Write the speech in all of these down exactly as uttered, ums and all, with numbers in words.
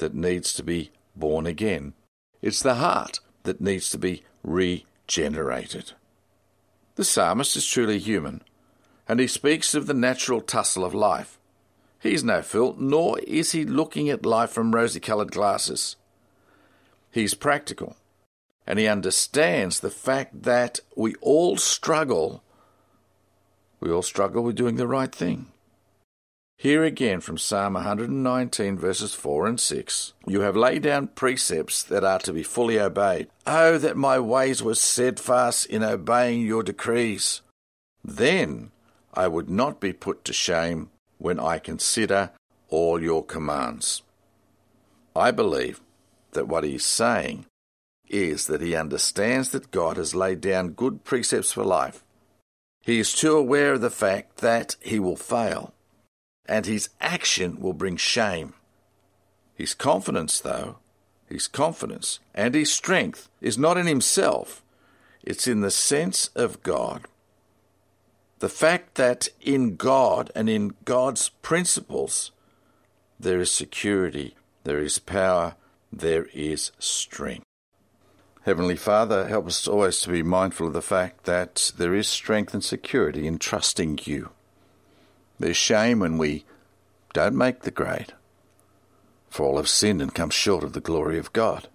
that needs to be born again. It's the heart that needs to be regenerated. The psalmist is truly human, and he speaks of the natural tussle of life. He's no fool, nor is he looking at life from rosy-coloured glasses. He's practical, and he understands the fact that we all struggle. We all struggle with doing the right thing. Here again from Psalm one nineteen, verses four and six, you have laid down precepts that are to be fully obeyed. Oh, that my ways were steadfast in obeying your decrees. Then I would not be put to shame when I consider all your commands. I believe that what he is saying is that he understands that God has laid down good precepts for life. He is too aware of the fact that he will fail, and his action will bring shame. His confidence, though, his confidence and his strength is not in himself. It's in the sense of God. The fact that in God and in God's principles there is security, there is power, there is strength. Heavenly Father, help us always to be mindful of the fact that there is strength and security in trusting you. There's shame when we don't make the grade, for all have sinned and come short of the glory of God.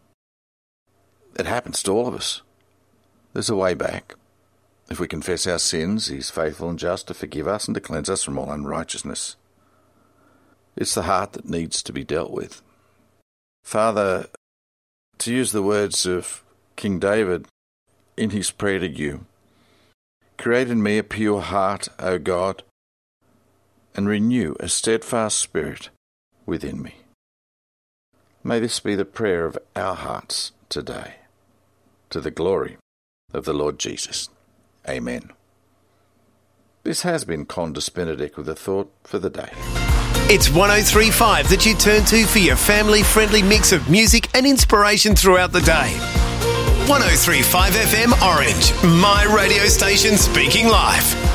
It happens to all of us. There's a way back. If we confess our sins, he is faithful and just to forgive us and to cleanse us from all unrighteousness. It's the heart that needs to be dealt with. Father, to use the words of King David in his prayer to you, create in me a pure heart, O God, and renew a steadfast spirit within me. May this be the prayer of our hearts today, to the glory of the Lord Jesus. Amen. This has been Condis Benedict with a thought for the day. It's one oh three point five that you turn to for your family-friendly mix of music and inspiration throughout the day. one oh three point five F M Orange, my radio station speaking life.